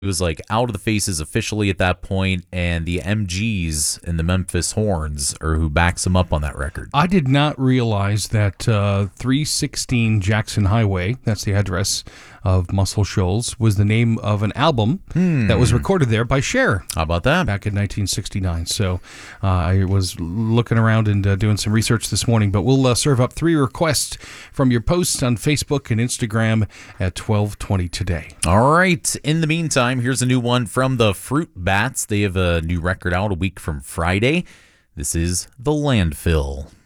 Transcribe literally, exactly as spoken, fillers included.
It was like Out of the Faces officially at that point, and the M Gs and the Memphis Horns are who backs him up on that record. I did not realize that uh, three sixteen Jackson Highway, that's the address of Muscle Shoals, was the name of an album Hmm. that was recorded there by Cher How about that? back in nineteen sixty-nine. So uh, I was looking around and uh, doing some research this morning, but we'll uh, serve up three requests from your posts on Facebook and Instagram at twelve twenty today. All right. In the meantime, here's a new one from the Fruit Bats. They have a new record out a week from Friday. This is The Landfill.